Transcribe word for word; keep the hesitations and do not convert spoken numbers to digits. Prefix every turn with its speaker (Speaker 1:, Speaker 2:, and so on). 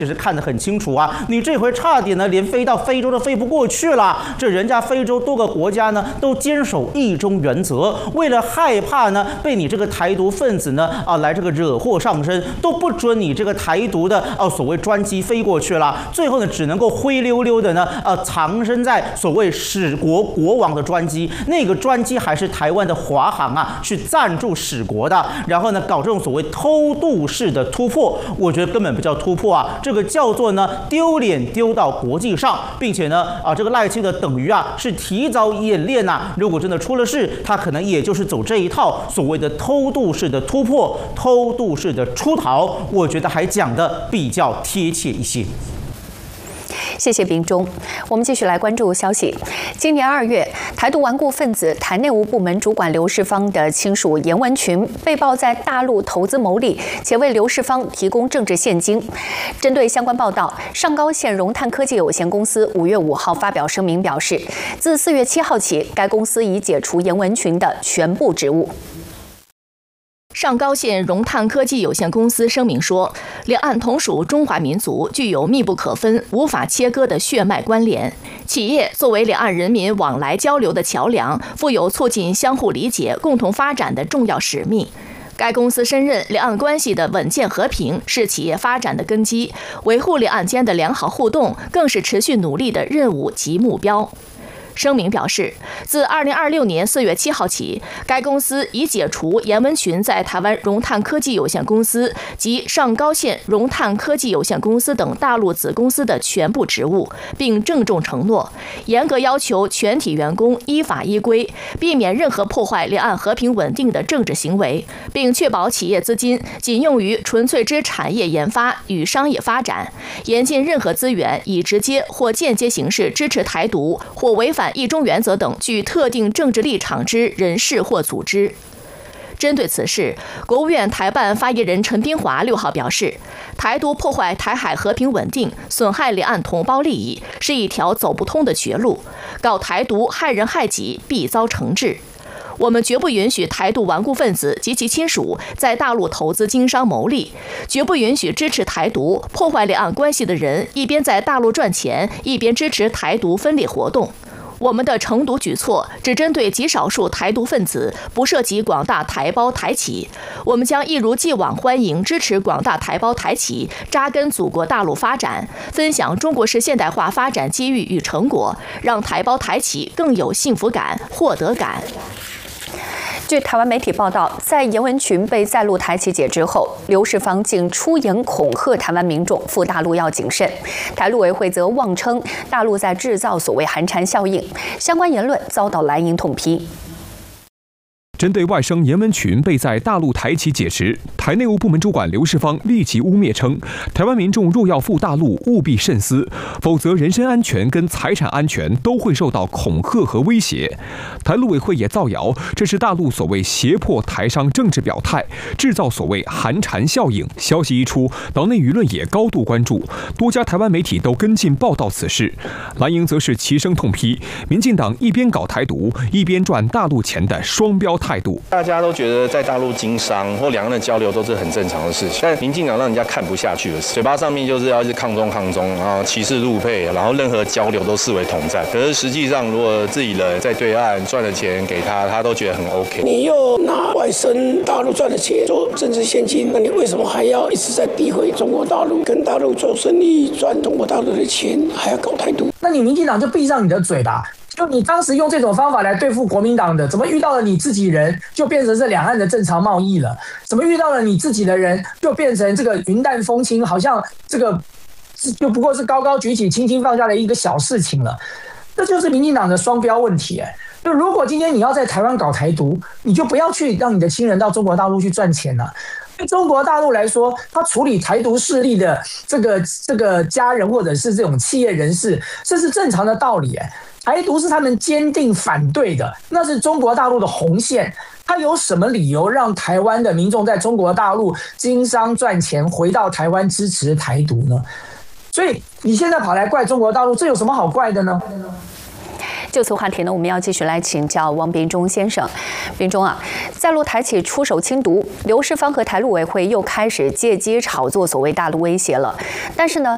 Speaker 1: 其实看得很清楚啊，你这回差点呢，连飞到非洲都飞不过去了。这人家非洲多个国家呢，都坚守一中原则，为了害怕呢被你这个台独分子呢啊来这个惹祸上身，都不准你这个台独的啊所谓专机飞过去了。最后呢，只能够灰溜溜的呢呃藏身在所谓使国国王的专机，那个专机还是台湾的华航啊去赞助使国的，然后呢搞这种所谓偷渡式的突破，我觉得根本不叫突破啊。这个叫做呢丢脸丢到国际上，并且呢啊这个赖清德等于啊是提早演练呐、啊，如果真的出了事，他可能也就是走这一套所谓的偷渡式的突破、偷渡式的出逃，我觉得还讲的比较贴切一些。
Speaker 2: 谢谢秉忠。我们继续来关注消息。今年二月，台独顽固分子台内务部门主管刘世芳的亲属严文群被曝在大陆投资牟利，且为刘世芳提供政治现金。针对相关报道，上高县荣碳科技有限公司五月五号发表声明表示，自四月七号起，该公司已解除严文群的全部职务。
Speaker 3: 上高县荣碳科技有限公司声明说，两岸同属中华民族，具有密不可分、无法切割的血脉关联。企业作为两岸人民往来交流的桥梁，负有促进相互理解、共同发展的重要使命。该公司深认两岸关系的稳健和平是企业发展的根基，维护两岸间的良好互动更是持续努力的任务及目标。声明表示，自二零二六年四月七号起，该公司已解除严文群在台湾荣碳科技有限公司及上高县荣碳科技有限公司等大陆子公司的全部职务，并郑重承诺，严格要求全体员工依法依规，避免任何破坏两岸和平稳定的政治行为，并确保企业资金仅用于纯粹之产业研发与商业发展，严禁任何资源以直接或间接形式支持台独或违反一中原则等具特定政治立场之人士或组织。针对此事，国务院台办发言人陈斌华六号表示，台独破坏台海和平稳定，损害两岸同胞利益，是一条走不通的绝路。搞台独害人害己，必遭惩治。我们绝不允许台独顽固分子及其亲属在大陆投资经商牟利，绝不允许支持台独破坏两岸关系的人一边在大陆赚钱，一边支持台独分裂活动。我们的惩毒举措只针对极少数台独分子，不涉及广大台胞台企。我们将一如既往欢迎支持广大台胞台企扎根祖国大陆发展，分享中国式现代化发展机遇与成果，让台胞台企更有幸福感、获得感。
Speaker 2: 据台湾媒体报道，在严文群被在陆台企解职后，刘世芳竟出言恐吓台湾民众赴大陆要谨慎。台陆委会则妄称大陆在制造所谓寒蝉效应，相关言论遭到蓝营痛批。
Speaker 4: 针对外甥严文群被在大陆台企解职，台内务部门主管刘世芳立即污蔑称，台湾民众若要赴大陆，务必慎思，否则人身安全跟财产安全都会受到恐吓和威胁。台陆委会也造谣，这是大陆所谓胁迫台商政治表态，制造所谓寒蝉效应。消息一出，岛内舆论也高度关注，多家台湾媒体都跟进报道此事。蓝营则是齐声痛批，民进党一边搞台独，一边赚大陆钱的双标态度。
Speaker 5: 大家都觉得在大陆经商或两岸的交流都是很正常的事情，但民进党让人家看不下去了，嘴巴上面就是要是抗中抗中，然后歧视陆配，然后任何交流都视为统战。可是实际上，如果自己人在对岸赚的钱给他，他都觉得很 OK。
Speaker 6: 你又拿外省大陆赚的钱做政治现金，那你为什么还要一直在诋毁中国大陆，跟大陆做生意赚中国大陆的钱，还要搞台独？
Speaker 7: 那你民进党就闭上你的嘴吧。就你当时用这种方法来对付国民党的，怎么遇到了你自己人就变成是两岸的正常贸易了？怎么遇到了你自己的人就变成这个云淡风轻，好像这个就不过是高高举起、轻轻放下的一个小事情了？这就是民进党的双标问题、欸。就如果今天你要在台湾搞台独，你就不要去让你的亲人到中国大陆去赚钱了、啊。对中国大陆来说，他处理台独势力的这个这个家人或者是这种企业人士，这是正常的道理、欸。台独是他们坚定反对的，那是中国大陆的红线。他有什么理由让台湾的民众在中国大陆经商赚钱，回到台湾支持台独呢？所以你现在跑来怪中国大陆，这有什么好怪的呢？
Speaker 2: 就此话题呢，我们要继续来请教王秉忠先生。秉忠啊，在陆台企出手清毒，刘世芳和台陆委会又开始借机炒作所谓大陆威胁了。但是呢，